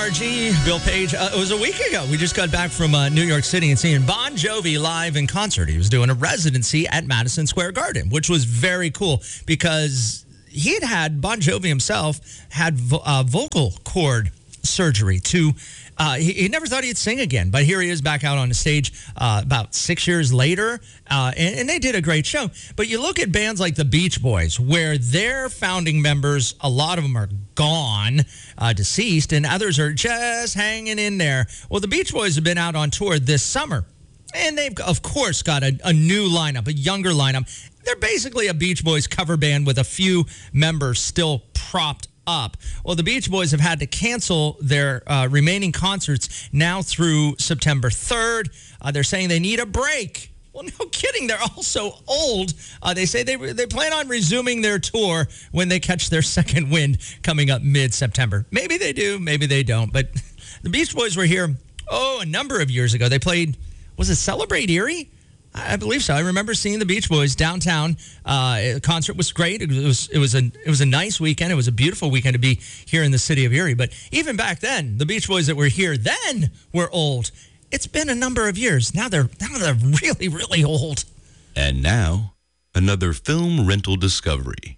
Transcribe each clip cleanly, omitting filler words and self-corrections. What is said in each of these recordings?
RG, Bill Page. It was a week ago. We just got back from New York City and seeing Bon Jovi live in concert. He was doing a residency at Madison Square Garden, which was very cool because Bon Jovi himself had vocal cord surgery to... he never thought he'd sing again, but here he is back out on the stage about 6 years later, and they did a great show. But you look at bands like the Beach Boys, where their founding members, a lot of them are gone, deceased, and others are just hanging in there. Well, the Beach Boys have been out on tour this summer, and they've, of course, got a new lineup, a younger lineup. They're basically a Beach Boys cover band with a few members still propped up. Well, the Beach Boys have had to cancel their remaining concerts now through September 3rd. They're saying they need a break. Well, no kidding. They're all so old. They say they plan on resuming their tour when they catch their second wind coming up mid-September. Maybe they do, maybe they don't. But the Beach Boys were here, a number of years ago. They played, was it Celebrate Erie? I believe so. I remember seeing the Beach Boys downtown. The concert was great. It was a nice weekend. It was a beautiful weekend to be here in the city of Erie. But even back then, the Beach Boys that were here then were old. It's been a number of years. Now they're really, really old. And now, another film rental discovery.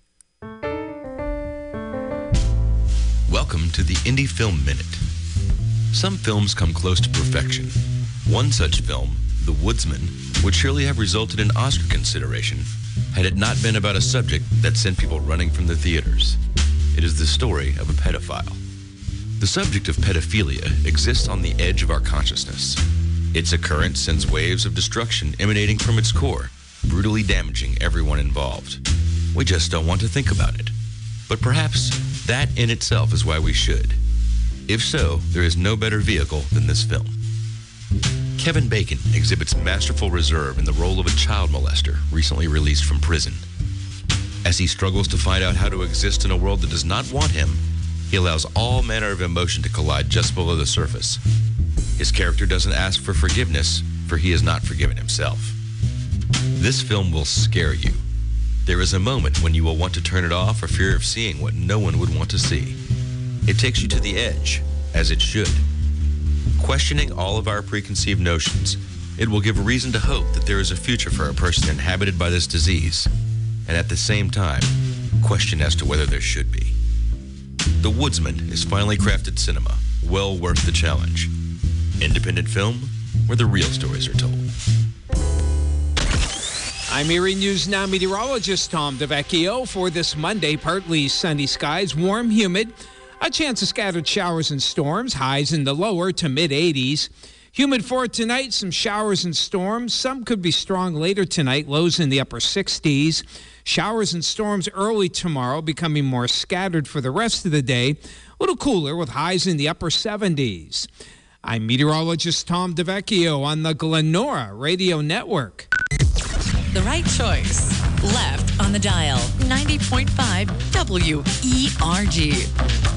Welcome to the Indie Film Minute. Some films come close to perfection. One such film, The Woodsman, would surely have resulted in Oscar consideration had it not been about a subject that sent people running from the theaters. It is the story of a pedophile. The subject of pedophilia exists on the edge of our consciousness. Its occurrence sends waves of destruction emanating from its core, brutally damaging everyone involved. We just don't want to think about it. But perhaps that in itself is why we should. If so, there is no better vehicle than this film. Kevin Bacon exhibits masterful reserve in the role of a child molester recently released from prison. As he struggles to find out how to exist in a world that does not want him, he allows all manner of emotion to collide just below the surface. His character doesn't ask for forgiveness, for he has not forgiven himself. This film will scare you. There is a moment when you will want to turn it off for fear of seeing what no one would want to see. It takes you to the edge, as it should. Questioning all of our preconceived notions, it will give reason to hope that there is a future for a person inhabited by this disease, and at the same time, question as to whether there should be. The Woodsman is finely crafted cinema, well worth the challenge. Independent film, where the real stories are told. I'm Erie News Now meteorologist Tom DeVecchio. For this Monday, partly sunny skies, warm, humid. A chance of scattered showers and storms, highs in the lower to mid-80s. Humid for tonight, some showers and storms. Some could be strong later tonight, lows in the upper 60s. Showers and storms early tomorrow, becoming more scattered for the rest of the day. A little cooler with highs in the upper 70s. I'm meteorologist Tom DeVecchio on the Glenora Radio Network. The right choice. Left on the dial. 90.5 WERG.